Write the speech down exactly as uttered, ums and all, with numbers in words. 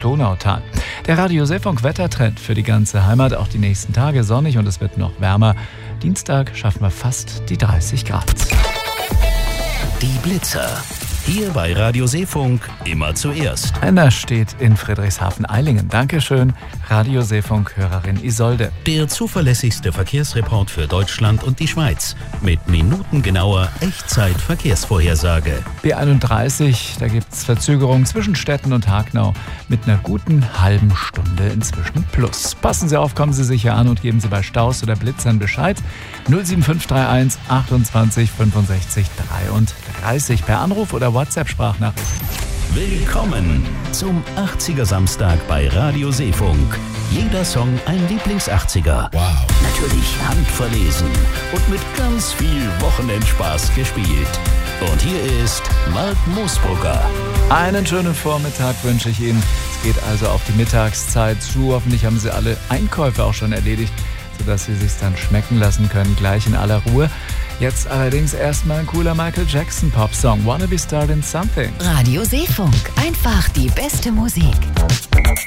Donautal. Der Radio Seefunk Wettertrend für die ganze Heimat, auch die nächsten Tage sonnig und es wird noch wärmer. Dienstag schaffen wir fast die dreißig Grad. Die Blitzer. Hier bei Radio Seefunk immer zuerst. Einer steht in Friedrichshafen-Eilingen. Dankeschön, Radio Seefunk-Hörerin Isolde. Der zuverlässigste Verkehrsreport für Deutschland und die Schweiz. Mit minutengenauer Echtzeit-Verkehrsvorhersage. B einunddreißig, da gibt es Verzögerungen zwischen Stetten und Hagnau mit einer guten halben Stunde inzwischen plus. Passen Sie auf, kommen Sie sicher an und geben Sie bei Staus oder Blitzern Bescheid. null sieben fünf drei eins achtundzwanzig fünfundsechzig dreiunddreißig per Anruf oder WhatsApp-Sprachnachricht. Willkommen zum achtziger Samstag bei Radio Seefunk. Jeder Song ein Lieblings-achtziger. Wow. Natürlich handverlesen und mit ganz viel Wochenendspaß gespielt. Und hier ist Mark Moosbrugger. Einen schönen Vormittag wünsche ich Ihnen. Es geht also auf die Mittagszeit zu. Hoffentlich haben Sie alle Einkäufe auch schon erledigt, sodass Sie sich dann schmecken lassen können, gleich in aller Ruhe. Jetzt allerdings erstmal ein cooler Michael Jackson Popsong. Wanna be starting something. Radio Seefunk. Einfach die beste Musik.